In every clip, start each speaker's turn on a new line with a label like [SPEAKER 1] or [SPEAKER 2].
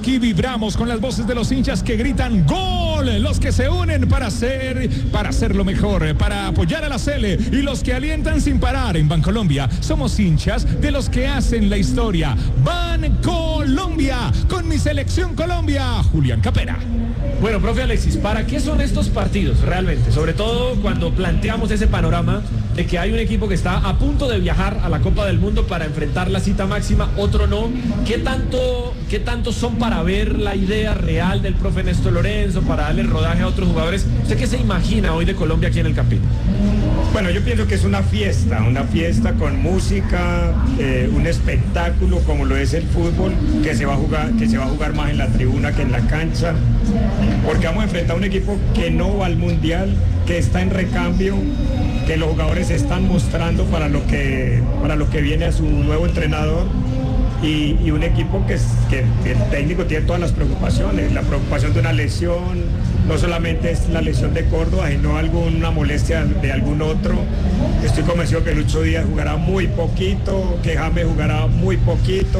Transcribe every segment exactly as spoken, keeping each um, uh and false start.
[SPEAKER 1] Aquí vibramos con las voces de los hinchas que gritan ¡gol! Los que se unen para hacer, para hacerlo mejor, para apoyar a la Sele y los que alientan sin parar. En Bancolombia somos hinchas de los que hacen la historia. Bancolombia, con mi selección Colombia, Julián Capera.
[SPEAKER 2] Bueno, profe Alexis, ¿para qué son estos partidos realmente? Sobre todo cuando planteamos ese panorama de que hay un equipo que está a punto de viajar a la Copa del Mundo para enfrentar la cita máxima, otro no. ¿Qué tanto, qué tanto son para ver la idea real del profe Néstor Lorenzo, para darle rodaje a otros jugadores? ¿Usted qué se imagina hoy de Colombia aquí en el Campín?
[SPEAKER 3] Bueno, yo pienso que es una fiesta, una fiesta con música, eh, un espectáculo como lo es el fútbol, que se va a jugar, que se va a jugar más en la tribuna que en la cancha, porque vamos a enfrentar a un equipo que no va al Mundial, que está en recambio, que los jugadores se están mostrando para lo que, para lo que viene a su nuevo entrenador. Y, y un equipo que, que, que el técnico tiene todas las preocupaciones, la preocupación de una lesión, no solamente es la lesión de Córdoba, sino alguna molestia de algún otro. Estoy convencido que Lucho Díaz jugará muy poquito, que James jugará muy poquito,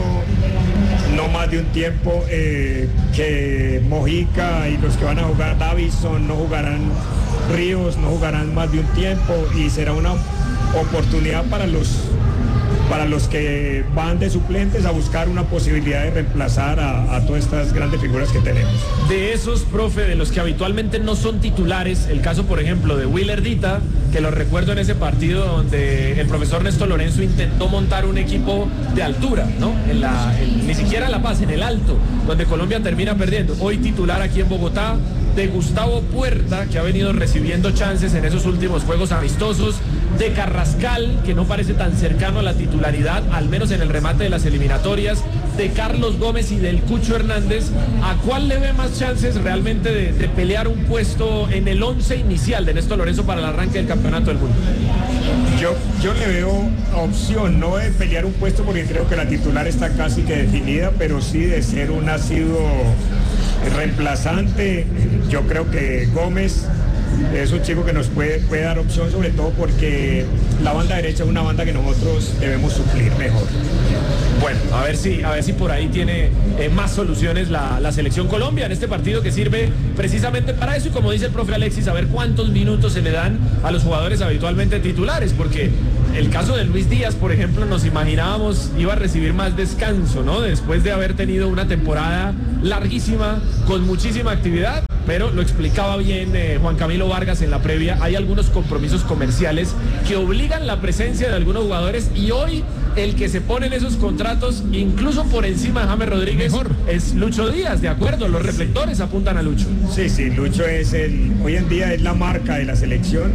[SPEAKER 3] no más de un tiempo, eh, que Mojica y los que van a jugar, Davison, no jugarán, Ríos, no jugarán más de un tiempo, y será una oportunidad para los para los que van de suplentes a buscar una posibilidad de reemplazar a, a todas estas grandes figuras que tenemos.
[SPEAKER 2] De esos, profe, de los que habitualmente no son titulares, el caso, por ejemplo, de Willer Dita, que lo recuerdo en ese partido donde el profesor Néstor Lorenzo intentó montar un equipo de altura, ¿no? En la, en, ni siquiera en La Paz, en el Alto, donde Colombia termina perdiendo. Hoy titular aquí en Bogotá, de Gustavo Puerta, que ha venido recibiendo chances en esos últimos juegos amistosos, de Carrascal, que no parece tan cercano a la titularidad, al menos en el remate de las eliminatorias, de Carlos Gómez y del Cucho Hernández. ¿A cuál le ve más chances realmente de, de pelear un puesto en el once inicial de Néstor Lorenzo para el arranque del Campeonato del Mundo?
[SPEAKER 3] Yo, yo le veo opción, no de pelear un puesto porque creo que la titular está casi que definida, pero sí de ser un ácido reemplazante. Yo creo que Gómez es un chico que nos puede, puede dar opción, sobre todo porque la banda derecha es una banda que nosotros debemos suplir mejor.
[SPEAKER 2] Bueno, a ver si, a ver si por ahí tiene eh, más soluciones la, la selección Colombia en este partido que sirve precisamente para eso, y como dice el profe Alexis, a ver cuántos minutos se le dan a los jugadores habitualmente titulares, porque el caso de Luis Díaz, por ejemplo, nos imaginábamos iba a recibir más descanso, ¿no? Después de haber tenido una temporada larguísima, con muchísima actividad. Pero lo explicaba bien eh, Juan Camilo Vargas en la previa, hay algunos compromisos comerciales que obligan la presencia de algunos jugadores, y hoy el que se pone en esos contratos, incluso por encima de James Rodríguez, mejor, es Lucho Díaz, ¿de acuerdo? Los reflectores apuntan a Lucho.
[SPEAKER 3] Sí, sí, Lucho es el, hoy en día es la marca de la selección,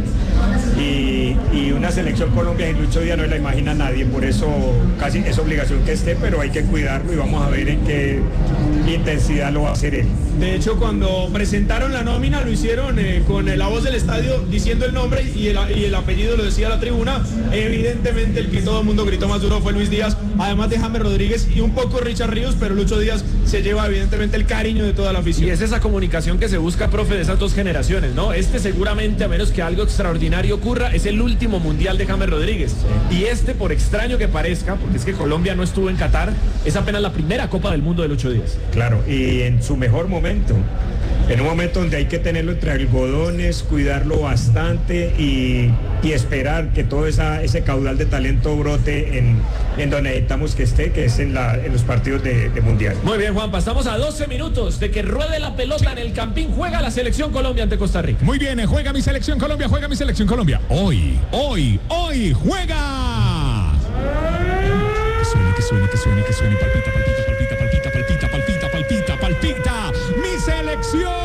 [SPEAKER 3] y, y una selección Colombia y Lucho Díaz no la imagina nadie, por eso casi es obligación que esté, pero hay que cuidarlo y vamos a ver en qué intensidad lo va a hacer él.
[SPEAKER 4] De hecho, cuando presentaron la nómina lo hicieron eh, con la voz del estadio diciendo el nombre y el, y el apellido lo decía la tribuna. Evidentemente el que todo el mundo gritó más duro fue Luis Díaz, además de James Rodríguez y un poco Richard Ríos, pero Lucho Díaz se lleva evidentemente el cariño de toda la afición.
[SPEAKER 2] Y es esa comunicación que se busca, profe, de esas dos generaciones, ¿no? Este seguramente, a menos que algo extraordinario ocurra, es el último mundial de James Rodríguez. Sí. Y este, por extraño que parezca, porque es que Colombia no estuvo en Qatar, es apenas la primera Copa del Mundo de Lucho Díaz.
[SPEAKER 3] Claro, y en su mejor momento. En un momento donde hay que tenerlo entre algodones, cuidarlo bastante y, y esperar que todo esa, ese caudal de talento brote en, en donde necesitamos que esté, que es en, la, en los partidos de, de Mundial.
[SPEAKER 2] Muy bien, Juanpa, estamos a doce minutos de que ruede la pelota en el Campín. Juega la selección Colombia ante Costa Rica.
[SPEAKER 1] Muy bien, juega mi selección Colombia, juega mi selección Colombia. Hoy, hoy, hoy, juega. Que suene, que suene, que suene, que suene, palpita, palpita, palpita.